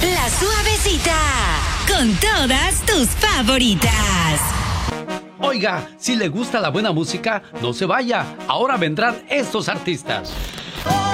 La Suavecita, con todas tus favoritas. Oiga, si le gusta la buena música, no se vaya. Ahora vendrán estos artistas.